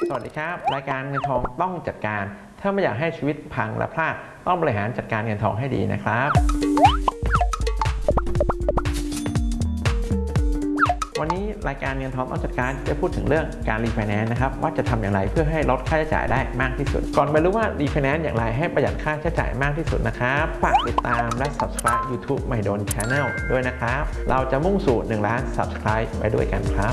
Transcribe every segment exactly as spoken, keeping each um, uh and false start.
สวัสดีครับรายการเงินทองต้องจัดการถ้าไม่อยากให้ชีวิตพังและพลาดต้องบริหารจัดการเงินทองให้ดีนะครับวันนี้รายการเงินทองต้องจัดการจะพูดถึงเรื่องการรีไฟแนนซ์นะครับว่าจะทำอย่างไรเพื่อให้ลดค่าใช้จ่ายได้มากที่สุดก่อนไปรู้ว่ารีไฟแนนซ์อย่างไรให้ประหยัดค่าใช้จ่ายมากที่สุดนะครับฝากติดตามและ Subscribe YouTube ไม่โดน Channel ด้วยนะครับเราจะมุ่งสู่หนึ่งล้าน Subscribe ไปด้วยกันครับ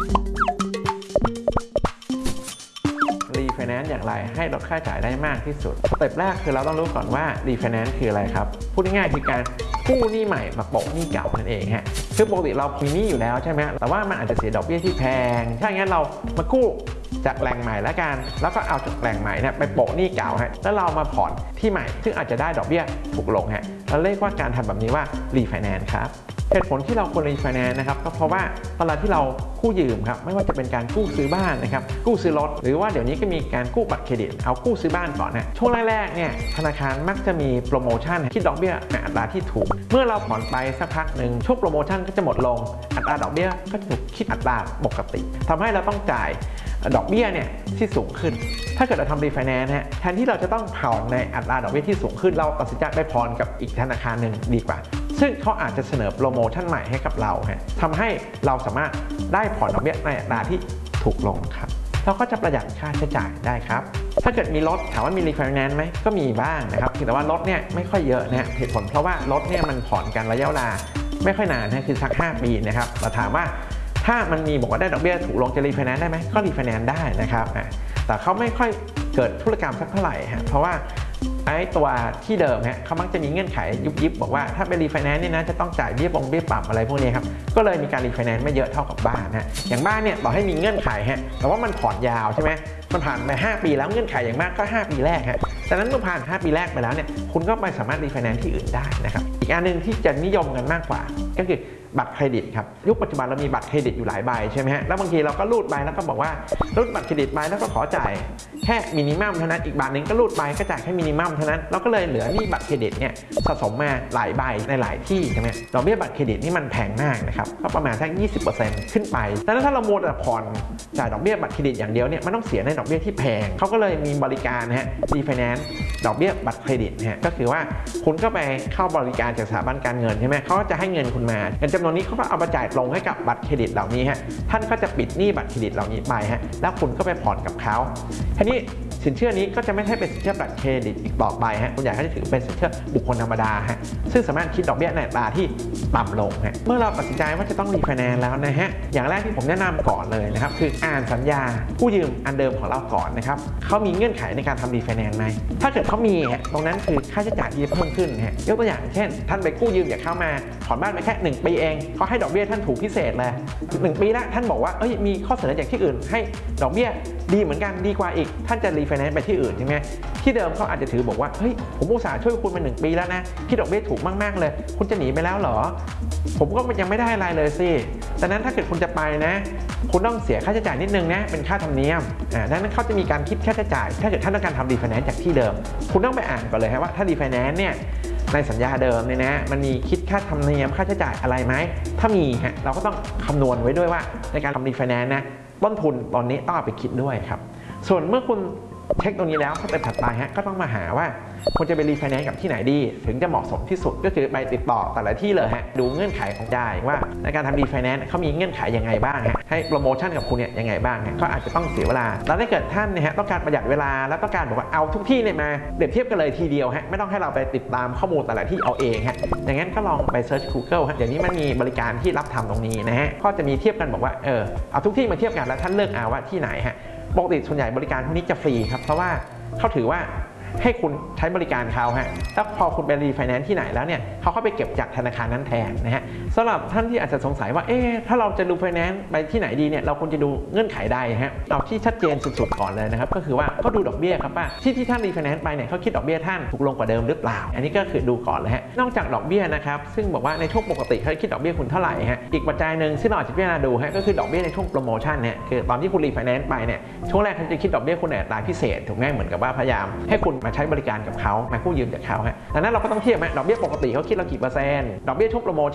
รีไฟแนนซ์อย่างไรให้ลดค่าใช้จ่ายได้มากที่สุดสเต็ปแรกคือเราต้องรู้ก่อนว่ารีไฟแนนซ์คืออะไรครับพูดง่ายๆคือการกู้หนี้ใหม่มาโปะหนี้เก่านั่นเองฮะคือปกติเรามีหนี้อยู่แล้วใช่ไหมแต่ว่ามันอาจจะเสียดอกเบี้ยที่แพงถ้าอย่างนั้นเรามากู้จากแหล่งใหม่แล้วกันแล้วก็เอาจากแหล่งใหม่เนี่ยไปโปะหนี้เก่าฮะแล้วเรามาผ่อนที่ใหม่ซึ่งอาจจะได้ดอกเบี้ยถูกลงฮะเราเรียกว่าการทำแบบนี้ว่ารีไฟแนนซ์ครับเหตุผลที่เราควรรีไฟแนนซ์นะครับก็เพราะว่าเวลาที่เรากู้ยืมครับไม่ว่าจะเป็นการกู้ซื้อบ้านนะครับกู้ซื้อรถหรือว่าเดี๋ยวนี้ก็มีการกู้บัตรเครดิตเอากู้ซื้อบ้านก่อนนะช่วงแรกๆเนี่ยธนาคารมักจะมีโปรโมชั่นคิดดอกเบี้ยในอัตราที่ถูกเมื่อเราผ่อนไปสักพักหนึ่งช่วงโปรโมชั่นก็จะหมดลงอัตราดอกเบี้ยก็ถูกคิดอัตราปกติทำให้เราต้องจ่ายดอกเบี้ยเนี่ยที่สูงขึ้นถ้าเกิดเราทำรีไฟแนนซ์ฮะแทนที่เราจะต้องผ่อนในอัตราดอกเบี้ยที่สูงขึ้นเราตัดสินใจไปผ่อนกับอีกธนาคารหนึ่งดีกว่าซึ่งเขาอาจจะเสนอโปรโมชั่นใหม่ให้กับเราฮะทำให้เราสามารถได้ผ่อนดอกเบี้ยในอัตราที่ถูกลงครับเราก็จะประหยัดค่าใช้จ่ายได้ครับถ้าเกิดมีรถถามว่ามีรีไฟแนนซ์ไหมก็มีบ้างนะครับแต่ว่ารถเนี่ยไม่ค่อยเยอะนะเหตุผลเพราะว่ารถเนี่ยมันผ่อนกันระยะเวลาไม่ค่อยนานนะคือสักห้าปีนะครับเราถามว่าถ้ามันมีบอกว่าได้ดอกเบี้ยถูกลงจะรีไฟแนนซ์ได้ไหมก็รีไฟแนนซ์ได้นะครับแต่เขาไม่ค่อยเกิดธุรกรรมสักเท่าไหร่ฮะเพราะว่าไอ้ตัวที่เดิมฮะเขามักจะมีเงื่อนไขยุบยิบบอกว่าถ้าเป็นรีไฟแนนซ์นี่นะจะต้องจ่ายเบี้ยปงเบี้ยปรับอะไรพวกนี้ครับก็เลยมีการรีไฟแนนซ์ไม่เยอะเท่ากับบ้านฮะอย่างบ้านเนี่ยต่อให้มีเงื่อนไขฮะแต่ว่ามันผ่อนยาวใช่ไหมมันผ่านไปห้าปีแล้วเงื่อนไขอย่างมากก็ห้าปีแรกฮะแต่นั้นเมื่อผ่านห้าปีแรกไปแล้วเนี่ยคุณก็ไปสามารถรีไฟแนนซ์ที่อื่นได้นะครับอีกอันนึงที่จะนิยมกันมากกว่าก็คือบัตรเครดิตครับยุคปัจจุบันเรามีบัตรเครดิตอยู่หลายใบใช่ไหมฮะแล้วบางทีเราก็รูดใบแล้วก็บอกว่ารูดบัตรเครดิตใบแล้วก็ขอจ่ายแค่มินิมัมเท่านั้นอีกบัตรนึงก็รูดใบก็จ่ายแค่มินิมัมเท่านั้นเราก็เลยเหลือหนี้บัตรเครดิตเนี่ยสะสมมาหลายใบในหลายที่ใช่ไหมดอกเบี้ยบัตรเครดิตนี่มันแพงมากนะครับก็ประมาณสัก ยี่สิบเปอร์เซ็นต์ ขึ้นไปดังนั้นถ้าเราโมดแต่ผ่อนจ่ายดอกเบี้ยบัตรเครดิตอย่างเดียวเนี่ยมันต้องเสียในดอกเบี้ยที่แพงเขาก็เลยมีบริการฮะรีไฟแนนซ์ดอกเบี้ยบัตรเครดิตฮะก็คือว่าคุณก็ไปเข้าบริการจากสถาบันการเงินใช่ไหมเขาก็จะให้เงินคุณมาเงินจำนวนนี้เขาก็เอาไปจ่ายตรงให้กับบัตรเครดิตเหล่านี้ฮะท่านก็จะปิดหนี้บัตรเครดิตเหล่านี้ไปฮะแล้วคุณก็ไปผ่อนกับเขาทีนี้สินเชื่อนี้ก็จะไม่ใช่เป็นสินเชื่อบัตรเครดิตอีกต่อไปฮะคุณอยากให้ถือเป็นสินเชื่อบุคคลธรรมดาฮะซึ่งสามารถคิดดอกเบี้ยในอัตราที่ต่ำลงฮะเมื่อเราตัดสินใจว่าจะต้องรีไฟแนนซ์แล้วนะฮะอย่างแรกที่ผมแนะนำก่อนเลยนะครับคืออ่านสัญญาผู้ยืมอันเดิมของเราก่อนนะครับเขามีเงื่อนไขในการทำรีไฟแนนซ์ไหมถ้าเกิดเขามีตรงนั้นคือค่าใช้จ่ายที่จะเพิ่มขึ้นฮะยกตัวอย่างเช่นท่านไปกู้ยืมจากเขามาผ่อนบ้านไปแค่หนึ่งปีเองเขาให้ดอกเบี้ยท่านถูกพิเศษเลยหนึ่งปีแล้วท่านบอกว่าเอ้ยมีข้อเสนอจากที่อื่นให้ดอกเบี้ยดีเหมือนกันดีกว่าอีกท่านจะรีไฟแนนซ์ไปที่อื่นใช่ไหมที่เดิมเขาอาจจะถือบอกว่าเฮ้ยผมอุตส่าห์ช่วยคุณมาหนึ่งปีแล้วนะคิดดอกเบี้ยถูกมากๆเลยคุณจะหนีไปแล้วเหรอผมก็ยังไม่ได้อะไรเลยสิดังนั้นถ้าเกิดคุณจะไปนะคุณต้องเสียค่าใช้จ่ายนิดนึงนะเป็นค่าธรรมเนียมอ่าดังนั้นเขาจะมีการคิดค่าใช้จ่ายถ้าเกิดท่านต้องการทำรีไฟแนนซ์จากที่เดิมคุณต้องไปอ่านก่อนเลยว่าถ้ารีไฟแนนซ์เนี่ยในสัญญาเดิมเนี่ยนะมันมีคิดค่าธรรมเนียมค่าใช้จ่ายอะไรไหมถ้ามีฮะเราก็ต้องคำนวณไว้ด้วยว่าในการทำรีไฟแนนซ์นะต้นทุนตอนนี้ต้องเอาไปคิดด้วยครับส่วนเมื่อคุณเช็คตรงนี้แล้วสเต็ปถัดไปฮะก็ต้องมาหาว่าควรจะไปรีไฟแนนซ์กับที่ไหนดีถึงจะเหมาะสมที่สุดก็คือไปติดต่อแต่ละที่เลยฮะดูเงื่อนไขของจ่ายว่าในการทำรีไฟแนนซ์เขามีเงื่อนไขยังไงบ้างฮะให้โปรโมชั่นกับคุณเนี่ยยังไงบ้างฮะก็อาจจะต้องเสียเวลาแล้วถ้าเกิดท่านเนี่ยฮะต้องการประหยัดเวลาแล้วต้องการบอกว่าเอาทุกที่เนี่ยมาเปรียบเทียบกันเลยทีเดียวฮะไม่ต้องให้เราไปติดตามข้อมูลแต่ละที่เอาเองฮะอย่างนั้นก็ลองไปเซิร์ช Google ฮะเดี๋ยวนี้มันมีบริการที่รับทำตรงนี้นะฮะก็จะมีเทียบกันบอกว่าเออเอาทุกที่มาเทียบกันแล้วท่านเลือกเอาว่าที่ไหนฮะปกติส่วนใหญ่บริการพวกนี้จะฟรีครับเพราะว่าเขาถือว่าให้คุณใช้บริการเขาฮะแล้วพอคุณไปรีไฟแนนซ์ที่ไหนแล้วเนี่ยเขาเข้าไปเก็บจากธนาคารนั้นแทนนะฮะสำหรับท่านที่อาจจะสงสัยว่าเอ๊ะถ้าเราจะรีไฟแนนซ์ไปที่ไหนดีเนี่ยเราควรจะดูเงื่อนไขใดฮะเอาที่ชัดเจนสุดๆก่อนเลยนะครับก็คือว่าเขาดูดอกเบี้ยครับว่าที่ที่ท่านรีไฟแนนซ์ไปเนี่ยเขาคิดดอกเบี้ยท่านถูกลงกว่าเดิมหรือเปล่าอันนี้ก็คือดูก่อนเลยฮะนอกจากดอกเบี้ยนะครับซึ่งบอกว่าในช่วงปกติเขาคิดดอกเบี้ยคุณเท่าไหร่ฮะอีกปัจจัยหนึ่งที่เราอาจจะพิจารณาดูฮะก็คือดอกเบี้ยในช่วงโปรโมชั่นเนี่ยคือตอนที่คุณรีไฟแนนซ์ไปเนี่ยช่วงแรกเขาจะคิดดอกเบี้ยคุณในอัตราพิเศษถูกไหมเหมือนกับว่าพยายามให้คุณมาใช้บริการกับเขามากู้ยืมจากเขาฮะดังนั้นเราก็ต้องเทียบฮะดอกเบี้ยปกติเขาคิดเรากี่เปอร์เซ็นต์ดอกเบี้ยช่วงโปรโมชั่นเนี่ย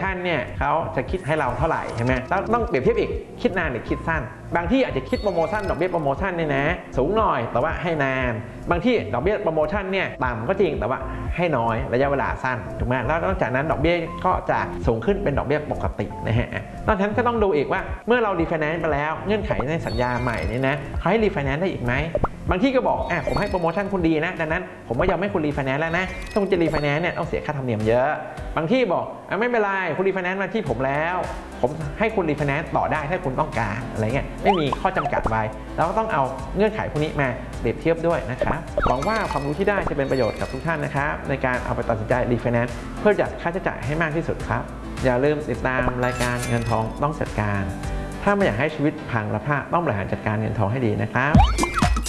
เขาจะคิดให้เราเท่าไหร่ใช่ไหมแล้วต้องเปรียบเทียบอีกคิดนานหรือคิดสั้นบางที่อาจจะคิดโปรโมชั่นดอกเบี้ยโปรโมชั่นเนี่ยนะสูงหน่อยแต่ว่าให้นานบางที่ดอกเบี้ยโปรโมชั่นเนี่ยต่ำก็จริงแต่ว่าให้น้อยระยะเวลาสั้นถูกไหมแล้วนอกจากนั้นดอกเบี้ยก็จะสูงขึ้นเป็นดอกเบี้ยปกตินะฮะนอกจากนั้นก็ต้องดูอีกว่าเมื่อเรารีไฟแนนซ์ไปแล้วเงื่อนไขในสัญญาใหม่นี่นะเขาให้รีไฟแนนซ์ได้อีกไหมบางที่ก็บอกอ่ะผมให้โปรโมชั่นคุณดีนะดังนั้นผมไม่ยอมให้คุณรีไฟแนนซ์แล้วนะถ้าคุณจะรีไฟแนนซ์เนี่ยต้องเสียค่าธรรมเนียมเยอะบางที่บอกอ่ะไม่เป็นไรคุณรีไฟแนนซ์มาที่ผมแล้วผมให้คุณรีไฟแนนซ์ต่อได้ถ้าคุณต้องการอะไรเงี้ยไม่มีข้อจำกัดไว้เราก็ต้องเอาเงื่อนไขพวกนี้มาเปรียบเทียบด้วยนะครับหวังว่าความรู้ที่ได้จะเป็นประโยชน์กับทุกท่านนะครับในการเอาไปตัดสินใจรีไฟแนนซ์เพื่อจัดค่าใช้จ่ายให้มากที่สุดครับอย่าลืมติดตามรายการเงินทองต้องจัดการถ้าไม่อยากให้ชีวิตพังและพลาดต้องบริหารจัดการเงินทองให้ดีนะครับ